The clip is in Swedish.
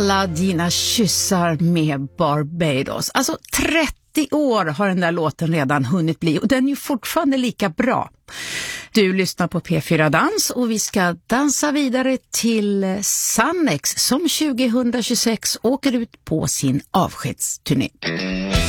alla dina kyssar med Barbados. Alltså 30 år har den där låten redan hunnit bli och den är ju fortfarande lika bra. Du lyssnar på P4 Dans och vi ska dansa vidare till Sannex som 2026 åker ut på sin avskedsturné.